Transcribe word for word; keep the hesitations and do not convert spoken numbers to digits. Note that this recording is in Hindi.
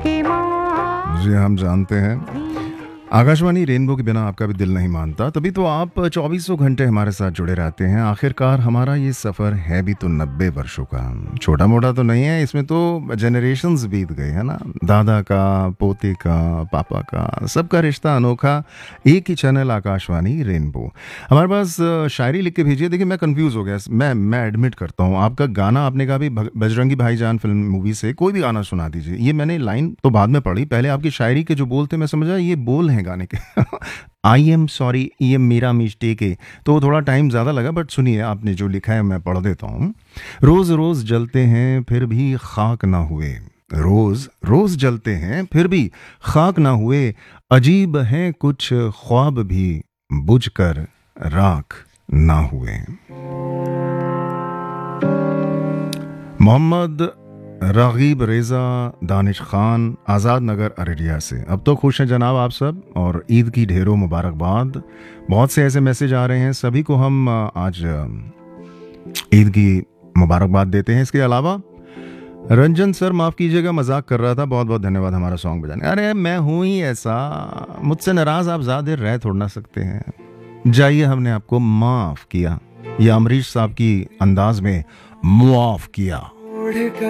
जी हम जानते हैं आकाशवाणी रेनबो के बिना आपका भी दिल नहीं मानता, तभी तो आप चौबीसों घंटे हमारे साथ जुड़े रहते हैं। आखिरकार हमारा ये सफ़र है भी तो नब्बे वर्षों का, छोटा मोटा तो नहीं है, इसमें तो जनरेशन्स बीत गए हैं ना। दादा का, पोते का, पापा का, सबका रिश्ता अनोखा, एक ही चैनल आकाशवाणी रेनबो। हमारे पास शायरी लिख के भेजिए। देखिए मैं कंफ्यूज हो गया, मैं मैं एडमिट करता हूँ। आपका गाना आपने कहा भी बजरंगी भाईजान फिल्म मूवी से कोई भी गाना सुना दीजिए। ये मैंने लाइन तो बाद में पढ़ी, पहले आपकी शायरी के जो बोल थे मैं समझा ये बोल हैं गाने के। आई एम सॉरी, ये मेरा मिस्टेक है, तो थोड़ा टाइम ज़्यादा लगा, बट सुनिए आपने जो लिखा है मैं पढ़ देता हूँ। रोज़ रोज़ जलते हैं फिर भी खाक ना हुए, रोज़ रोज़ जलते हैं फिर भी खाक ना हुए, अजीब हैं कुछ ख्वाब भी बुझ कर राख ना हुए। मोहम्मद रागीब रेज़ा दानिश खान, आज़ाद नगर अररिया से। अब तो खुश हैं जनाब आप सब, और ईद की ढेरों मुबारकबाद। बहुत से ऐसे मैसेज आ रहे हैं, सभी को हम आज ईद की मुबारकबाद देते हैं। इसके अलावा रंजन सर माफ़ कीजिएगा, मजाक कर रहा था, बहुत बहुत धन्यवाद हमारा सॉन्ग बजाने। अरे मैं हूँ ही ऐसा, मुझसे नाराज़ आप ज़्यादा देर रह थोड़ ना सकते हैं। जाइए, हमने आपको माफ़ किया, या अमरीश साहब की अंदाज में मुआफ़ किया।